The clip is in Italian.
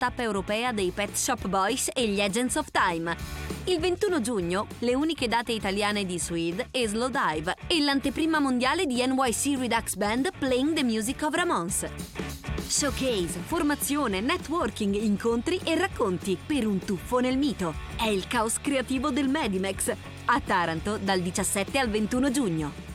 tappa europea dei Pet Shop Boys e gli Agents of Time. Il 21 giugno, le uniche date italiane di Suede e Slowdive e l'anteprima mondiale di NYC Redux Band Playing the Music of Ramones. Showcase, formazione, networking, incontri e racconti per un tuffo nel mito. È il caos creativo del Medimex, a Taranto dal 17 al 21 giugno.